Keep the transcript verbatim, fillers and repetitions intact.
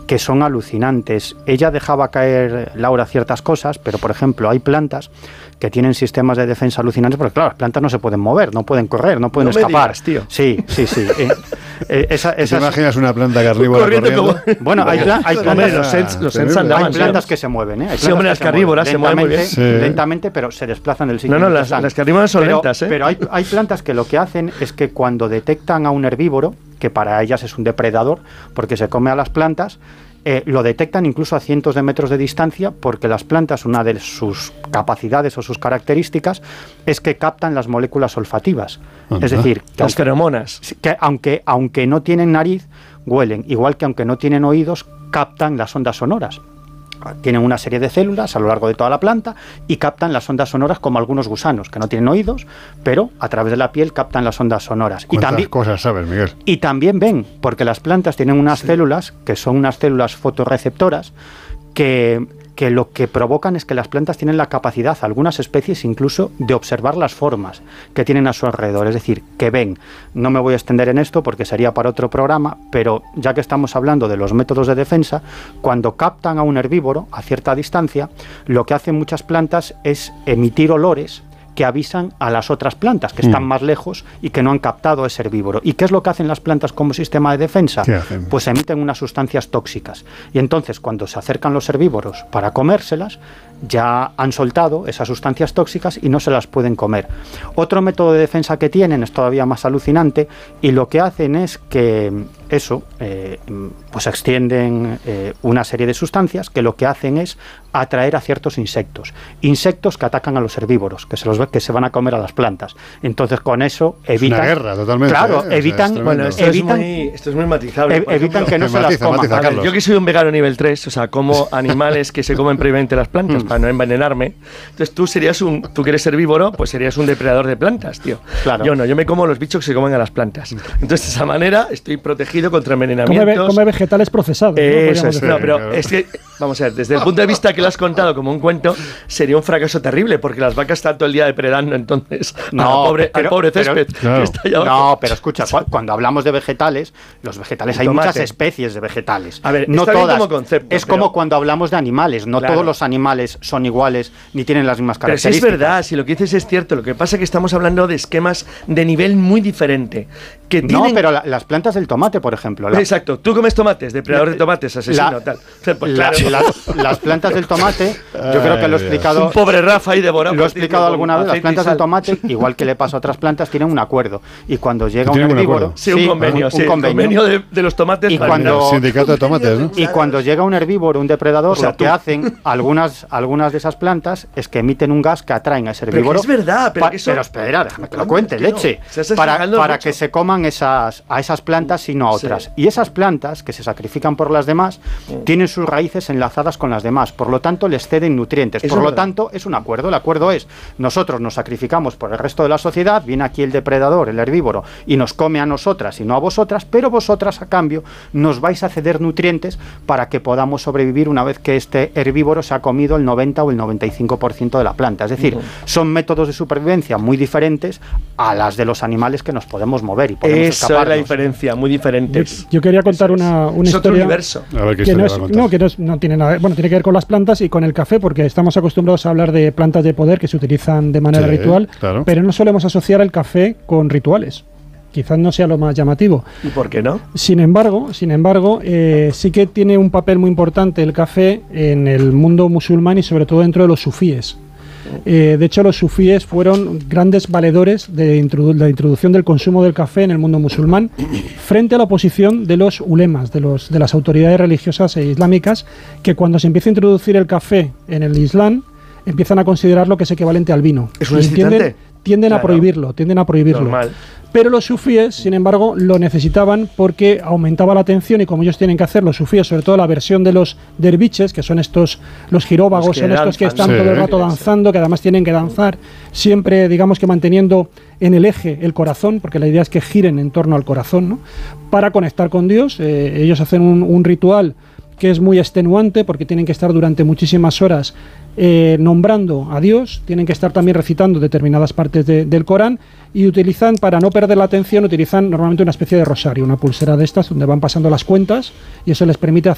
que son alucinantes. Ella dejaba caer, Laura, ciertas cosas, pero por ejemplo hay plantas que tienen sistemas de defensa alucinantes, porque claro, las plantas no se pueden mover, no pueden correr, no pueden no escapar. Me digas, tío. Sí, sí, sí. Eh, eh, esa, ¿Te esas... imaginas una planta carnívora corriendo? corriendo? Como... Bueno, hay, pla hay plantas, los sens, los sens hay plantas que se mueven, ¿eh? Hay sí, hombre, las carnívoras se mueven muy bien. Sí. Lentamente, pero se desplazan del sitio. No, no, las, las carnívoras son pero, lentas, ¿eh? Pero hay, hay plantas que lo que hacen es que cuando detectan a un herbívoro, que para ellas es un depredador, porque se come a las plantas, Eh, lo detectan incluso a cientos de metros de distancia, porque las plantas, una de sus capacidades o sus características es que captan las moléculas olfativas. Uh-huh. Es decir, que las feromonas. Que aunque, aunque no tienen nariz, huelen, igual que aunque no tienen oídos, captan las ondas sonoras. Tienen una serie de células a lo largo de toda la planta y captan las ondas sonoras, como algunos gusanos que no tienen oídos, pero a través de la piel captan las ondas sonoras. ¿Cuántas y también, cosas sabes, Miguel? Y también ven, porque las plantas tienen unas sí. células que son unas células fotorreceptoras que, que lo que provocan es que las plantas tienen la capacidad, algunas especies incluso, de observar las formas que tienen a su alrededor, es decir, que ven. No me voy a extender en esto porque sería para otro programa, pero ya que estamos hablando de los métodos de defensa, cuando captan a un herbívoro a cierta distancia, lo que hacen muchas plantas es emitir olores que avisan a las otras plantas que están mm. más lejos y que no han captado ese herbívoro. ¿Y qué es lo que hacen las plantas como sistema de defensa? Pues emiten unas sustancias tóxicas. Y entonces, cuando se acercan los herbívoros para comérselas, ya han soltado esas sustancias tóxicas y no se las pueden comer. Otro método de defensa que tienen es todavía más alucinante, y lo que hacen es que eso, eh, pues extienden eh, una serie de sustancias que lo que hacen es atraer a ciertos insectos. Insectos que atacan a los herbívoros, que se los que se van a comer a las plantas. Entonces, con eso evitan... Es una guerra, totalmente. Claro, ¿eh? evitan... O sea, bueno, esto, evitan es muy, esto es muy matizable. E evitan que no se matiza, las coman. Matiza, a ver, yo que soy un vegano nivel tres, o sea, como animales que se comen previamente las plantas para no envenenarme. Entonces, tú serías un... Tú que eres herbívoro, pues serías un depredador de plantas, tío. Claro. Yo no, yo me como los bichos que se comen a las plantas. Entonces, de esa manera, estoy protegido contra envenenamientos. Come, come vegetales procesados. Eh, eso ¿no? es, no, pero claro. es que, vamos a ver, desde el punto de vista que lo has contado como un cuento, sería un fracaso terrible, porque las vacas están todo el día depredando, entonces, no, al pobre, pero, al pobre césped. Pero, claro. que está allá abajo. No, pero escucha, cuando hablamos de vegetales, los vegetales hay tomate. muchas especies de vegetales. A ver, no está todas. Bien como concepto, es pero... como cuando hablamos de animales, no claro. todos los animales son iguales ni tienen las mismas características. Pero sí es verdad, si lo que dices es cierto, lo que pasa es que estamos hablando de esquemas de nivel muy diferente. Que tienen... No, pero la, las plantas del tomate, por ejemplo. La... Exacto, tú comes tomates, depredador de tomates, asesino, la, tal. Pues la, claro. la, las plantas del tomate, yo creo que lo he explicado. Un pobre Rafa ahí devorado. Lo he explicado alguna vez. Las plantas del tomate, igual que le pasa a otras plantas, tienen un acuerdo. Y cuando llega un herbívoro. Un sí, un convenio, un, sí, un convenio, convenio de, de los tomates. Y cuando, el sindicato de tomates, ¿no? Y cuando llega un herbívoro, un depredador, o sea, lo que tú. hacen algunas, algunas de esas plantas es que emiten un gas que atraen a ese herbívoro. Pero es verdad, pero, que eso... pero espera, déjame que lo cuente, tío, leche. Para, para mucho. que se coman esas, a esas plantas y no a otras. Sí. Y esas plantas, que se sacrifican por las demás, sí. tienen sus raíces enlazadas con las demás. Por lo tanto, les ceden nutrientes. Eso por lo tanto, es un acuerdo. El acuerdo es, nosotros nos sacrificamos por el resto de la sociedad, viene aquí el depredador, el herbívoro, y nos come a nosotras y no a vosotras, pero vosotras, a cambio, nos vais a ceder nutrientes para que podamos sobrevivir una vez que este herbívoro se ha comido el noventa o el noventa y cinco por ciento de la planta. Es decir, uh-huh. son métodos de supervivencia muy diferentes a las de los animales que nos podemos mover y podemos Eso escaparnos. es la diferencia, muy diferentes. Yo, yo quería contar es, una, una es historia. Otro universo. A ver qué que no, es, va a no, que no, es, no tiene nada, bueno, tiene que ver con las plantas y con el café, porque estamos acostumbrados a hablar de plantas de poder que se utilizan de manera sí, ritual, claro. pero no solemos asociar el café con rituales. Quizás no sea lo más llamativo. ¿Y por qué no? Sin embargo, sin embargo, eh, sí que tiene un papel muy importante el café en el mundo musulmán y sobre todo dentro de los sufíes. Eh, de hecho, los sufíes fueron grandes valedores de introdu- la introducción del consumo del café en el mundo musulmán frente a la oposición de los ulemas, de, los, de las autoridades religiosas e islámicas, que cuando se empieza a introducir el café en el Islam, empiezan a considerarlo que es equivalente al vino. ¿Es un y excitante? Tienden, tienden claro. a prohibirlo, tienden a prohibirlo. Normal. Pero los sufíes, sin embargo, lo necesitaban porque aumentaba la atención y como ellos tienen que hacer, los sufíes, sobre todo la versión de los derviches, que son estos, los giróvagos, son estos que están sí. todo el rato danzando, que además tienen que danzar siempre, digamos que manteniendo en el eje el corazón, porque la idea es que giren en torno al corazón, ¿no? Para conectar con Dios. Eh, ellos hacen un, un ritual que es muy extenuante porque tienen que estar durante muchísimas horas eh, nombrando a Dios, tienen que estar también recitando determinadas partes de, del Corán y utilizan, para no perder la atención, utilizan normalmente una especie de rosario, una pulsera de estas donde van pasando las cuentas y eso les permite